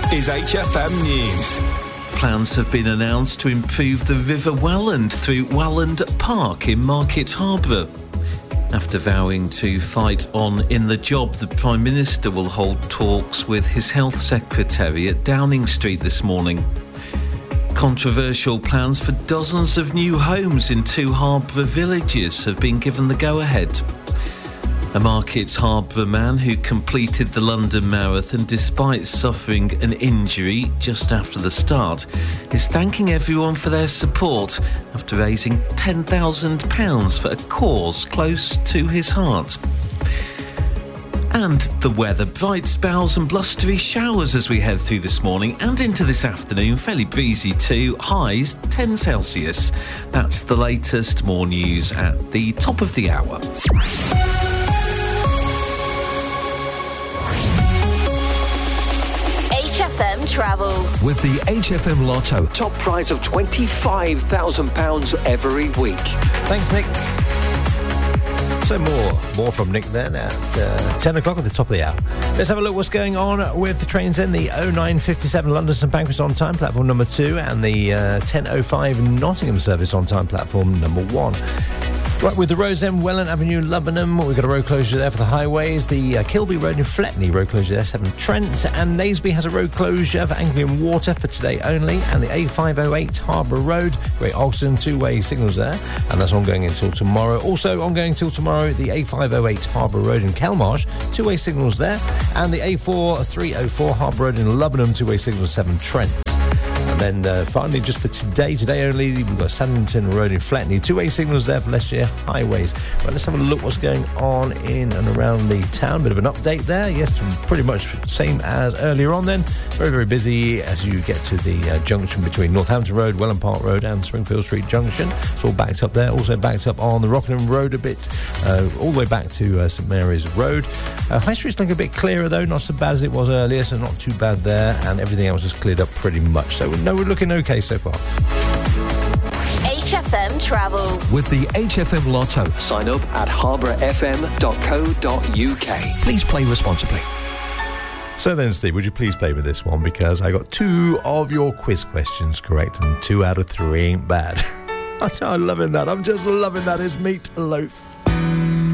is HFM News. Plans have been announced to improve the River Welland through Welland Park in Market Harborough. After vowing to fight on in the job, the Prime Minister will hold talks with his Health Secretary at Downing Street this morning. Controversial plans for dozens of new homes in 2 Harborough villages have been given the go-ahead. A Market Harborough man who completed the London Marathon despite suffering an injury just after the start is thanking everyone for their support after raising £10,000 for a cause close to his heart. And the weather, bright spells and blustery showers as we head through this morning and into this afternoon, fairly breezy too, highs 10 Celsius. That's the latest, more news at the top of the hour. HFM Travel. With the HFM Lotto, top prize of £25,000 every week. Thanks, Nick. So more from Nick then at 10 o'clock at the top of the hour. Let's have a look what's going on with the trains then. The 0957 London St Pancras on time, platform number 2, and the 1005 Nottingham service on time, platform number 1. Right, with the roads then, Welland Avenue, Lubenham, we've got a road closure there for the highways. The Kilby Road in Fletney, road closure there, 7 Trent. And Naseby has a road closure for Anglian Water for today only. And the A508 Harbour Road, Great Oxton, 2-way signals there. And that's ongoing until tomorrow. Also ongoing till tomorrow, the A508 Harbour Road in Kelmarsh, 2-way signals there. And the A4304 Harbour Road in Lubenham, 2-way signals, 7 Trent. And then finally, just for today only, we've got Sandington Road in Fletney. 2-way signals there for Leicestershire highways. Right, let's have a look what's going on in and around the town. Bit of an update there. Yes, pretty much same as earlier on then. Very, very busy as you get to the junction between Northampton Road, Welland Park Road and Springfield Street Junction. It's all backed up there. Also backed up on the Rockingham Road a bit, all the way back to St Mary's Road. High Street's looking a bit clearer though, not so bad as it was earlier, so not too bad there. And everything else is cleared up pretty much. So no, we're looking okay so far. HFM Travel. With the HFM Lotto, sign up at harbourfm.co.uk. Please play responsibly. So then, Steve, would you please play with this one? Because I got 2 of your quiz questions correct and 2 out of 3 ain't bad. I'm loving that. I'm just loving that. It's meatloaf.